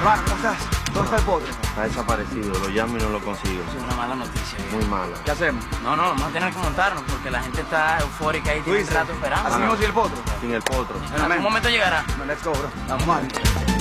Hermano, ¿cómo estás? ¿Dónde está el potro? Está desaparecido, lo llamo y no lo consigo. Es una mala noticia. Muy mala. ¿Qué hacemos? No, vamos a tener que montarnos porque la gente está eufórica y tiene un rato esperando. ¿Así mismo sin el potro? Sin el potro. En algún momento llegará. No, let's go, bro. Vamos, man.